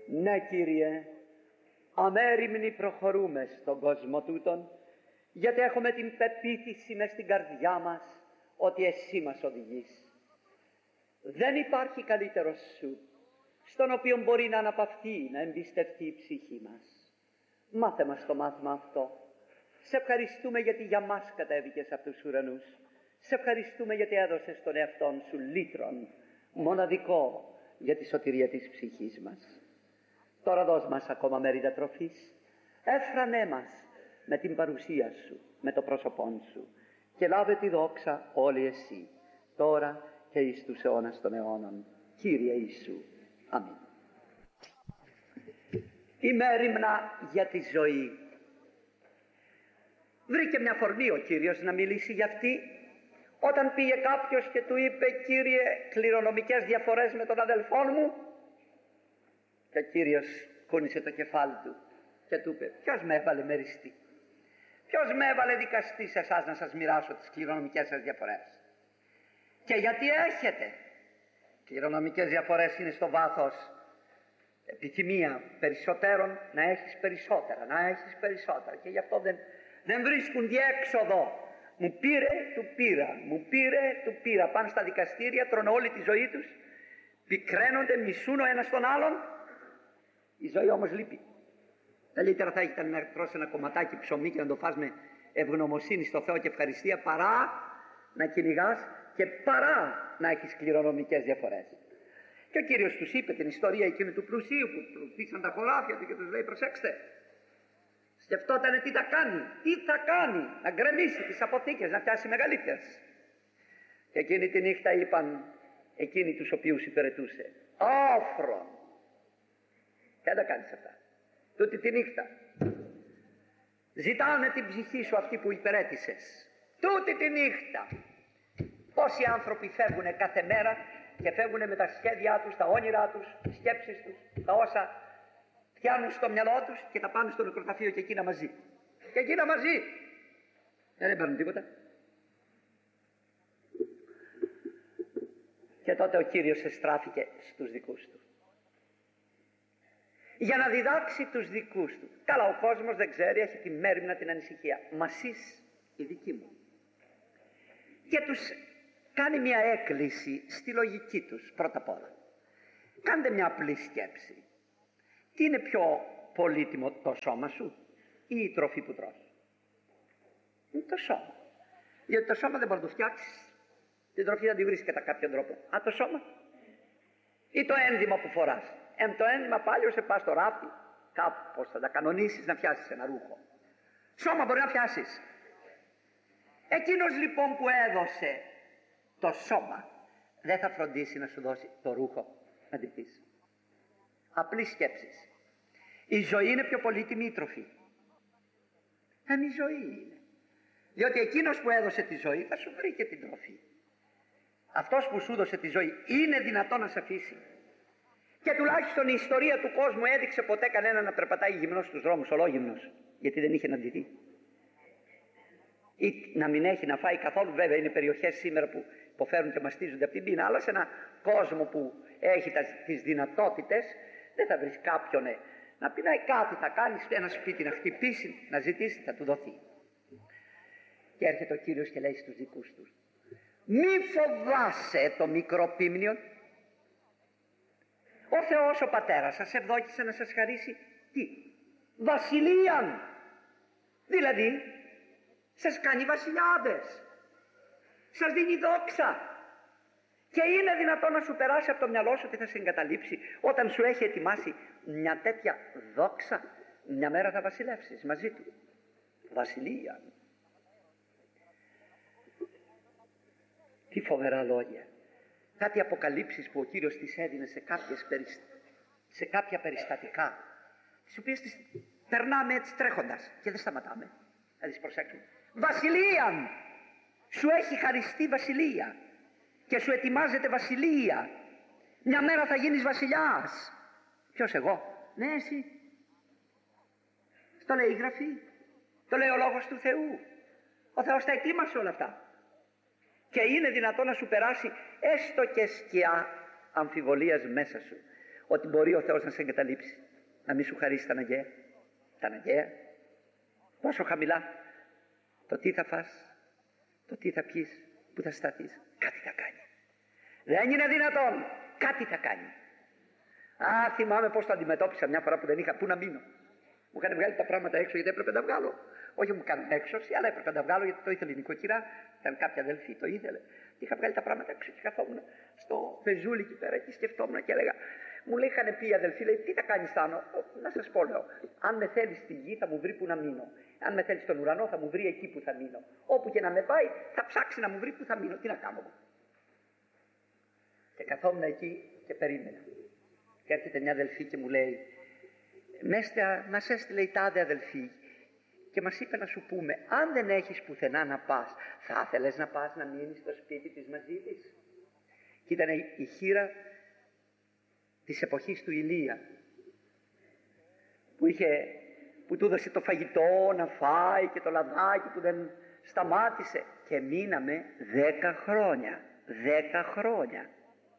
Ναι, Κύριε, αμέριμνοι προχωρούμε στον κόσμο τούτον, γιατί έχουμε την πεποίθηση μες στην καρδιά μας ότι Εσύ μας οδηγείς. Δεν υπάρχει καλύτερος Σου, στον οποίο μπορεί να αναπαυθεί, να εμπιστευτεί η ψυχή μας. Μάθε μας το μάθημα αυτό. Σε ευχαριστούμε γιατί για μας κατέβηκες από τους ουρανούς. Σε ευχαριστούμε γιατί έδωσες τον εαυτόν Σου λύτρον, μοναδικό για τη σωτηρία της ψυχής μας. Τώρα δώσ' μας ακόμα μέρη τροφής. Έφρανέ μας με την παρουσία Σου, με το πρόσωπόν Σου, και λάβε τη δόξα όλη Εσύ, τώρα και εις τους αιώνας των αιώνων. Κύριε Ιησού. Αμήν. Η μέριμνα για τη ζωή. Βρήκε μια φορμή ο Κύριος να μιλήσει για αυτή, όταν πήγε κάποιος και του είπε: Κύριε, κληρονομικές διαφορές με τον αδελφόν μου. Και ο Κύριος κούνησε το κεφάλι του και του είπε: ποιος με έβαλε μεριστή, ποιος με έβαλε δικαστή σε εσάς να σας μοιράσω τις κληρονομικές σας διαφορές? Και γιατί έχετε κληρονομικές διαφορές? Είναι στο βάθος επιθυμία περισσότερων, να έχεις περισσότερα, να έχεις περισσότερα, και γι' αυτό δεν βρίσκουν διέξοδο. Μου πήρε, του πήρα, μου πήρε, του πήρα. Πάνε στα δικαστήρια, τρώνε όλη τη ζωή τους, πικραίνονται, μισούν ο ένας τον άλλον. Η ζωή όμως λείπει. Καλύτερα θα ήταν να τρώσει ένα κομματάκι ψωμί και να το φας με ευγνωμοσύνη στο Θεό και ευχαριστία, παρά να κυνηγάς και παρά να έχεις κληρονομικές διαφορές. Και ο Κύριος τους είπε την ιστορία εκείνου του πλουσίου που πλουτίσαν τα χωράφια του και τους λέει: προσέξτε, σκεφτότανε τι θα κάνει, να γκρεμίσει τις αποθήκες, να πιάσει μεγαλύτερες. Και εκείνη τη νύχτα είπαν εκείνοι τους οποίους υπηρετούσε: όφρον, δεν τα κάνεις αυτά. Τούτη τη νύχτα ζητάνε την ψυχή σου αυτοί που υπηρέτησες. Τούτη τη νύχτα. Πόσοι άνθρωποι φεύγουν κάθε μέρα και φεύγουν με τα σχέδιά τους, τα όνειρά τους, τις σκέψεις τους, τα όσα πιάνουν στο μυαλό τους και τα πάνε στο νεκροταφείο και εκείνα μαζί. Και εκείνα μαζί δεν παίρνουν τίποτα. Και τότε ο Κύριος εστράφηκε στους δικούς του για να διδάξει τους δικούς του. Καλά, ο κόσμος δεν ξέρει, έχει τη μέριμνα, την ανησυχία. Μα εσείς, οι δικοί μου. Και τους κάνει μια έκκληση στη λογική τους. Πρώτα απ' όλα, κάντε μια απλή σκέψη. Τι είναι πιο πολύτιμο, το σώμα σου ή η τροφή που τρως? Είναι το σώμα. Γιατί το σώμα δεν μπορεί να το φτιάξεις. Την τροφή θα τη βρεις κατά κάποιον τρόπο. Α, το σώμα ή το ένδυμα που φοράς? Το ένδυμα πάλι σε πας στο ράφι, κάπως θα τα κανονίσεις να φτιάσεις ένα ρούχο. Σώμα μπορεί να φτιάσεις. Εκείνος λοιπόν που έδωσε το σώμα δεν θα φροντίσει να σου δώσει το ρούχο να ντυθείς? Απλή σκέψη. Η ζωή είναι πιο πολύτιμη η τροφή? Η ζωή είναι. Διότι εκείνος που έδωσε τη ζωή θα σου βρει και την τροφή. Αυτός που σου έδωσε τη ζωή είναι δυνατόν να σε αφήσει? Και τουλάχιστον η ιστορία του κόσμου έδειξε ποτέ κανένα να περπατάει γυμνός στους δρόμους, ολόγυμνος, γιατί δεν είχε να ντυθεί? Ή να μην έχει να φάει καθόλου? Βέβαια είναι περιοχές σήμερα που υποφέρουν και μαστίζονται από την πείνα, αλλά σε ένα κόσμο που έχει τις δυνατότητες δεν θα βρεις κάποιον να πει: κάτι θα κάνεις, ένα σπίτι να χτυπήσει, να ζητήσει, θα του δοθεί. Και έρχεται ο Κύριος και λέει στους δικούς του: μη φοβάσαι το μικρό πίμνιον. Ο Θεός ο Πατέρας σας ευδόκησε να σας χαρίσει τι? Βασιλείαν. Δηλαδή σας κάνει βασιλιάδες, σας δίνει δόξα. Και είναι δυνατόν να σου περάσει από το μυαλό σου ότι θα σε εγκαταλείψει όταν σου έχει ετοιμάσει μια τέτοια δόξα? Μια μέρα θα βασιλεύσεις μαζί του. Βασιλεία. Τι φοβερά λόγια. Κάτι αποκαλύψεις που ο Κύριος τις έδινε σε κάποια περιστατικά, τις οποίες τις περνάμε έτσι τρέχοντας και δεν σταματάμε. Θα τις προσέξουμε. Βασιλείαν. Σου έχει χαριστεί βασιλεία και σου ετοιμάζεται βασιλεία. Μια μέρα θα γίνεις βασιλιάς. Ποιος? Εγώ? Ναι, εσύ. Το λέει η Γραφή, το λέει ο Λόγος του Θεού. Ο Θεός τα ετοίμασε όλα αυτά. Και είναι δυνατόν να σου περάσει έστω και σκιά αμφιβολίας μέσα σου ότι μπορεί ο Θεός να σε εγκαταλείψει, να μην σου χαρίσει τα αναγκαία. Τα αναγκαία, πόσο χαμηλά, το τι θα φας, το τι θα πιείς, που θα σταθείς, κάτι θα κάνει. Δεν είναι δυνατόν, κάτι θα κάνει. Θυμάμαι πως το αντιμετώπισα μια φορά που δεν είχα πού να μείνω. Μου είχαν βγάλει τα πράγματα έξω γιατί έπρεπε να τα βγάλω. Όχι μου κάνουν έξωση, αλλά έπρεπε να τα βγάλω γιατί το ήθελε η νοικοκυρά. Ήταν κάποια αδελφή, το ήθελε. Είχα βγάλει τα πράγματα έξω και καθόμουν στο πεζούλι εκεί πέρα και σκεφτόμουν και έλεγα. Μου λέει, είχαν πει η αδελφή, λέει, τι θα κάνεις Θάνο. Να σας πω, λέω, αν με θέλει στη γη θα μου βρει που να μείνω. Αν με θέλει στον ουρανό θα μου βρει εκεί που θα μείνω. Όπου και να με πάει θα ψάξει να μου βρει που θα μείνω. Τι να κάνω εγώ. Και καθόμουν εκεί και περίμενα. Και έρχεται μια αδελφή και μου λέει, μας έστειλε η τάδε αδελφή και μας είπε να σου πούμε, αν δεν έχεις πουθενά να πας, θα ήθελες να πας να μείνεις στο σπίτι της μαζί της. Και ήταν η χήρα της εποχής του Ηλία, που του έδωσε το φαγητό να φάει και το λαδάκι που δεν σταμάτησε. Και μείναμε 10 χρόνια. 10 χρόνια.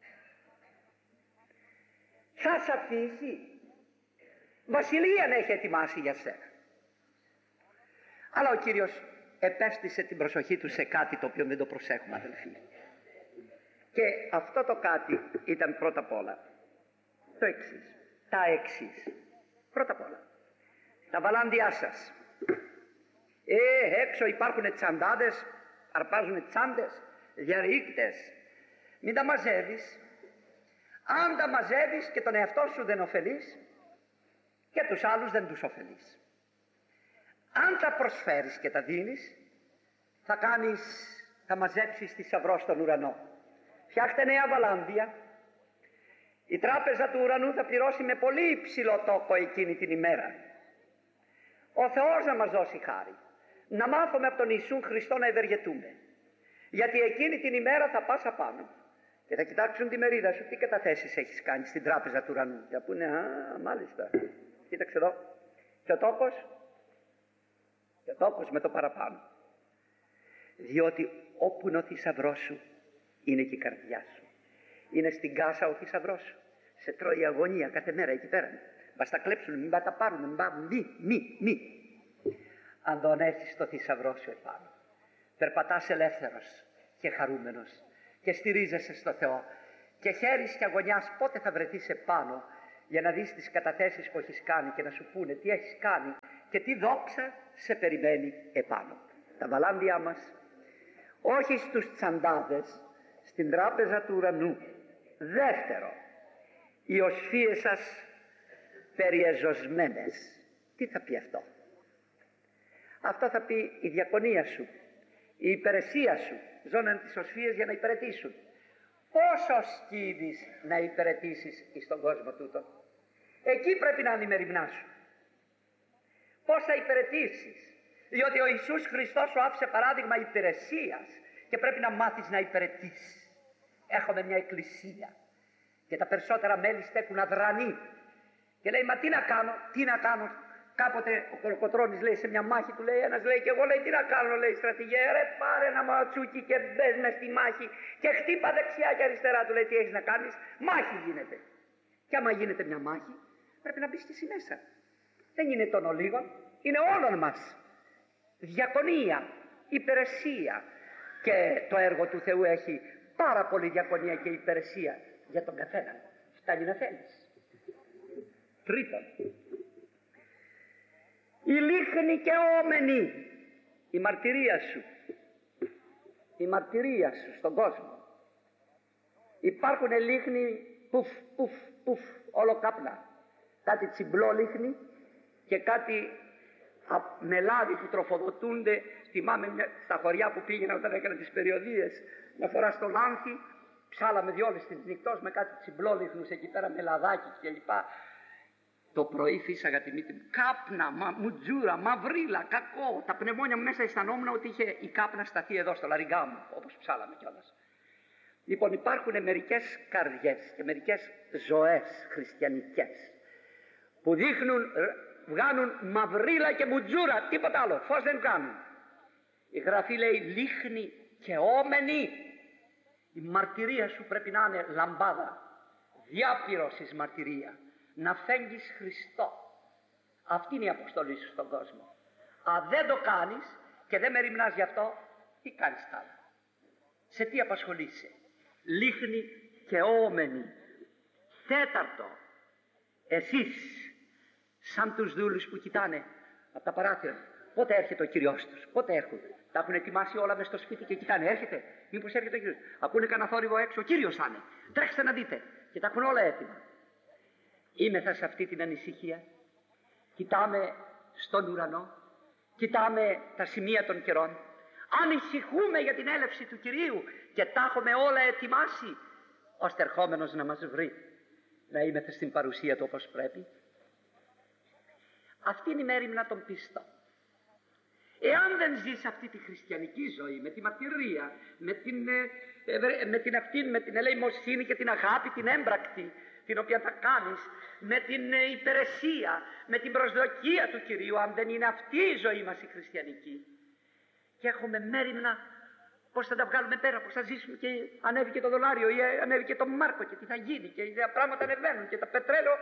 Θα σ' αφήσει. Βασιλεία να έχει ετοιμάσει για σένα. Αλλά ο Κύριος επέστησε την προσοχή του σε κάτι το οποίο δεν το προσέχουμε, αδελφοί. Και αυτό το κάτι ήταν πρώτα απ' όλα το εξής. Τα εξής. Πρώτα απ' όλα, τα βαλάντια σας. Έξω υπάρχουν τσαντάδες, αρπάζουν τσάντες, διαρρήκτες. Μην τα μαζεύεις. Αν τα μαζεύεις και τον εαυτό σου δεν ωφελείς, και τους άλλους δεν τους ωφελείς. Αν τα προσφέρεις και τα δίνεις, θα μαζέψεις θησαυρό στον ουρανό. Φτιάχτε νέα βαλάντια. Η τράπεζα του ουρανού θα πληρώσει με πολύ υψηλό τόκο εκείνη την ημέρα. Ο Θεός να μας δώσει χάρη. Να μάθουμε από τον Ιησού Χριστό να ευεργετούμε. Γιατί εκείνη την ημέρα θα πας απάνω και θα κοιτάξουν τη μερίδα σου. Τι καταθέσεις έχεις κάνει στην τράπεζα του ουρανού. Θα πούνε, μάλιστα. Κοίταξε εδώ. Και ο τόκος με το παραπάνω. Διότι όπου είναι ο θησαυρός σου, είναι και η καρδιά σου. Είναι στην κάσα ο θησαυρός σου. Σε τρώει η αγωνία κάθε μέρα εκεί πέρα. Μας τα κλέψουν, μην τα πάρουν, μη. Αν δεν έχεις το θησαυρό σου επάνω, περπατάς ελεύθερος και χαρούμενος και στηρίζεσαι στο Θεό και χαίρεις και αγωνιάς πότε θα βρεθείς επάνω για να δεις τις καταθέσεις που έχεις κάνει και να σου πούνε τι έχεις κάνει και τι δόξα σε περιμένει επάνω. Τα βαλάντια μας, όχι στους τσαντάδες, στην τράπεζα του ουρανού. Δεύτερο, οι οσφίες σας περιεζωσμένες. Τι θα πει αυτό? Αυτό θα πει η διακονία σου, η υπηρεσία σου. Ζώναν τις οσφίες για να υπηρετήσουν. Πόσο σκύβεις να υπηρετήσεις στον κόσμο τούτο? Εκεί πρέπει να είναι η μεριμνά σου. Πώς θα υπηρετήσεις? Διότι ο Ιησούς Χριστός σου άφησε παράδειγμα υπηρεσίας και πρέπει να μάθεις να υπηρετήσεις. Έχουμε μια εκκλησία και τα περισσότερα μέλη στέκουν αδρανοί και λέει, μα τι να κάνω. Κάποτε ο Κολοκοτρώνης λέει σε μια μάχη, του λέει ένας, λέει, και εγώ λέει τι να κάνω, λέει στρατηγέ, ρε πάρε ένα ματσούκι και μπες μες στη μάχη και χτύπα δεξιά και αριστερά, του λέει τι έχεις να κάνεις, μάχη γίνεται. Και άμα γίνεται μια μάχη πρέπει να μπεις και εσύ μέσα. Δεν είναι των ολίγων, είναι όλων μας. Διακονία, υπηρεσία. Και το έργο του Θεού έχει πάρα πολύ διακονία και υπηρεσία για τον καθένα. Φτάνει να θέλεις. Τρίτον, η λίχνη και όμενη, η μαρτυρία σου στον κόσμο. Υπάρχουν λίχνη πουφ, όλο κάπνα. Κάτι τσιμπλό λίχνη και κάτι μελάδι που τροφοδοτούνται. Θυμάμαι στα χωριά που πήγαινα όταν έκανα τις περιοδίες, μια φορά στο Λάνθι, ψάλαμε διόλες τις νυχτός με κάτι τσιμπλό λίχνους εκεί πέρα, μελαδάκι κλπ. Το πρωί φύσαγα τη μύτη μου, κάπνα, μουτζούρα, μαυρίλα, κακό. Τα πνευμόνια μου μέσα αισθανόμουν ότι είχε η κάπνα σταθεί εδώ στο λαριγκά μου, όπως ψάλαμε κιόλας. Λοιπόν, υπάρχουν μερικές καρδιές και μερικές ζωές χριστιανικές που βγάνουν μαυρίλα και μουτζούρα, τίποτα άλλο, φως δεν κάνουν. Η Γραφή λέει λίχνη και όμενη. Η μαρτυρία σου πρέπει να είναι λαμπάδα, διάπληρωσης μαρτυρία, να φέγγεις Χριστό. Αυτή είναι η αποστολή σου στον κόσμο. Αν δεν το κάνεις και δεν μεριμνάς γι' αυτό, τι κάνεις τ' άλλο? Σε τι απασχολείσαι? Λίχνη και όμενη. Τέταρτο, εσείς σαν τους δούλους που κοιτάνε από τα παράθυρα, πότε έρχεται ο Κύριος τους, πότε έρχονται? Τα έχουν ετοιμάσει όλα μες στο σπίτι και κοιτάνε, έρχεται, μήπως έρχεται ο Κύριος? Ακούνε κανένα θόρυβο έξω, ο Κύριος θα είναι, τρέξτε να δείτε, και τα έχουν όλα έτοιμα. Είμεθα σε αυτή την ανησυχία, κοιτάμε στον ουρανό, κοιτάμε τα σημεία των καιρών, ανησυχούμε για την έλευση του Κυρίου και τα έχουμε όλα ετοιμάσει, ώστε ερχόμενος να μας βρει, να είμαστε στην παρουσία του όπως πρέπει. Αυτή είναι η μέριμνα των πιστών. Εάν δεν ζεις αυτή τη χριστιανική ζωή, με τη μαρτυρία, με την ελεημοσύνη και την αγάπη, την έμπρακτη, την οποία θα κάνεις, με την υπηρεσία, με την προσδοκία του Κυρίου, αν δεν είναι αυτή η ζωή μας η χριστιανική, και έχουμε μέριμνα πώς θα τα βγάλουμε πέρα, πώς θα ζήσουμε, και ανέβηκε το δολάριο ή ανέβηκε το μάρκο και τι θα γίνει, και τα πράγματα ανεβαίνουν και τα πετρέλαιο,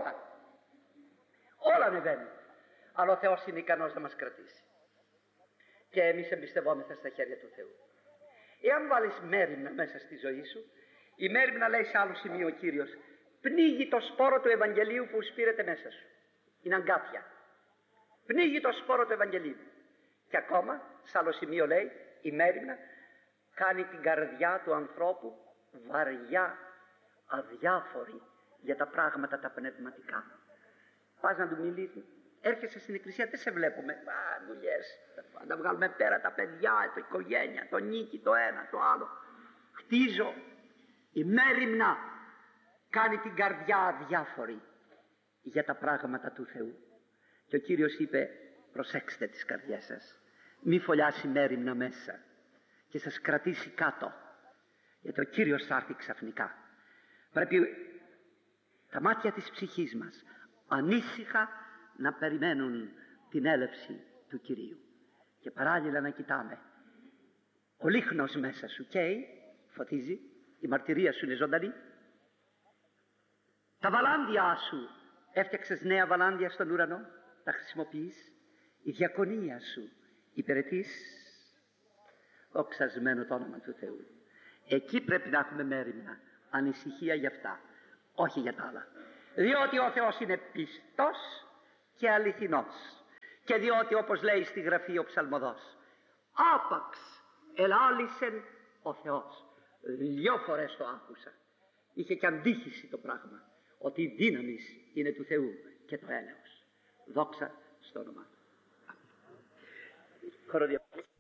όλα ανεβαίνουν. Αλλά ο Θεός είναι ικανός να μας κρατήσει. Και εμείς εμπιστευόμεθα στα χέρια του Θεού. Εάν βάλεις μέριμνα μέσα στη ζωή σου, η μέριμνα, λέει σε άλλο σημείο ο Κύριος, πνίγει το σπόρο του Ευαγγελίου που σπείρεται μέσα σου. Είναι αγκάθια. Πνίγει το σπόρο του Ευαγγελίου. Και ακόμα, σε άλλο σημείο λέει, η μέριμνα κάνει την καρδιά του ανθρώπου βαριά, αδιάφορη για τα πράγματα τα πνευματικά. Πας να του μιλήσεις, έρχεσαι στην εκκλησία, δεν σε βλέπουμε. Δουλειές, να τα βγάλουμε πέρα τα παιδιά, το οικογένεια, το νίκη, το ένα, το άλλο. Χτίζω. Η μέριμνα κάνει την καρδιά αδιάφορη για τα πράγματα του Θεού. Και ο Κύριος είπε, προσέξτε τις καρδιές σας, μη φωλιάσει μέριμνα μέσα και σας κρατήσει κάτω, γιατί ο Κύριος θα έρθει ξαφνικά. Πρέπει τα μάτια της ψυχής μας ανήσυχα να περιμένουν την έλευση του Κυρίου και παράλληλα να κοιτάμε. Ο λίχνος μέσα σου καίει, φωτίζει, η μαρτυρία σου είναι ζωντανή. Τα βαλάντια σου, έφτιαξες νέα βαλάντια στον ουρανό, τα χρησιμοποιείς. Η διακονία σου υπηρετείς. Δοξασμένο το όνομα του Θεού. Εκεί πρέπει να έχουμε μέριμνα, ανησυχία για αυτά, όχι για τα άλλα. Διότι ο Θεός είναι πιστός και αληθινός. Και διότι, όπως λέει στη Γραφή ο ψαλμοδός, άπαξ ελάλησεν ο Θεός. 2 φορές το άκουσα. Είχε και αντίχηση το πράγμα, ότι η δύναμη είναι του Θεού και το έλεος. Δόξα στο όνομα του.